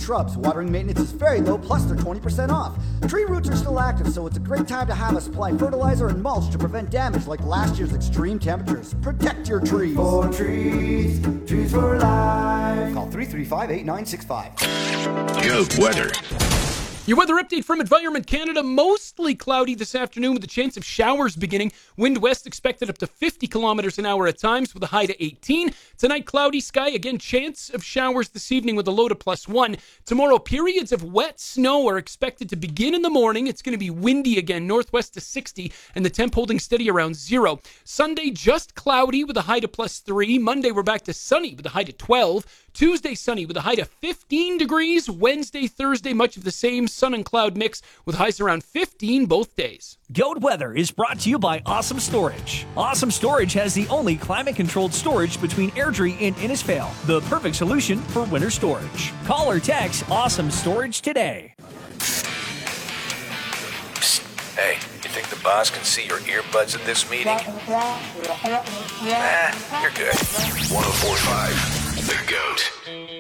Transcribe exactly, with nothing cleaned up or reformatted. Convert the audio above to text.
shrubs. Watering maintenance is very low, plus they're twenty percent off. Tree roots are still active, so it's a great time to have us supply fertilizer and mulch to prevent damage like last year's extreme temperatures. Protect your trees. For trees, trees for life. Call three three five, eight nine six five. Goat weather. Your weather update from Environment Canada. Mostly cloudy this afternoon with a chance of showers beginning. Wind west expected up to fifty kilometers an hour at times with a high to eighteen. Tonight, cloudy sky. Again, chance of showers this evening with a low to plus one. Tomorrow, periods of wet snow are expected to begin in the morning. It's going to be windy again, northwest to sixty, and the temp holding steady around zero. Sunday, just cloudy with a high to plus three. Monday, we're back to sunny with a high to twelve. Tuesday, sunny with a high to fifteen degrees. Wednesday, Thursday, much of the same sun and cloud mix with highs around fifteen both days. Goat Weather is brought to you by Awesome Storage. Awesome Storage has the only climate-controlled storage between Airdrie and Innisfail, the perfect solution for winter storage. Call or text Awesome Storage today. Psst. Hey, you think the boss can see your earbuds at this meeting? Nah, you're good. one oh four point five, The Goat.